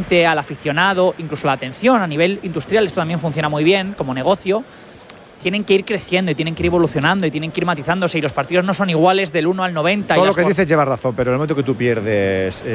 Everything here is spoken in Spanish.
cliente, al aficionado, incluso la atención a nivel industrial, esto también funciona muy bien como negocio, tienen que ir creciendo y tienen que ir evolucionando y tienen que ir matizándose, y los partidos no son iguales del 1 al 90. Todo lo que dices lleva razón, pero en el momento que tú pierdes